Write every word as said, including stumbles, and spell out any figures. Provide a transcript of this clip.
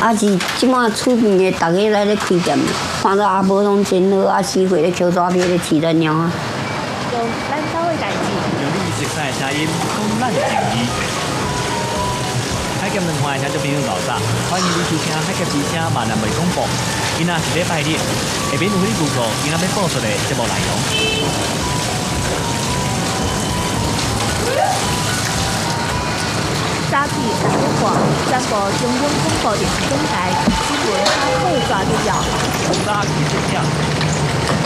啊是即马厝边的，大家来咧开店，看到阿婆拢真好，啊死活咧捡纸片咧饲咱猫啊。 用咱兜的代志， 用你熟悉的声音讲咱的情谊。海峡文化听众朋友老早，欢迎你收听海峡之声闽南话广播。今仔是礼拜日，下面有你报告今仔要播出的节目内容。 早起六点半，全国中央广播电视总台新闻卡好抓得了。 早起七点，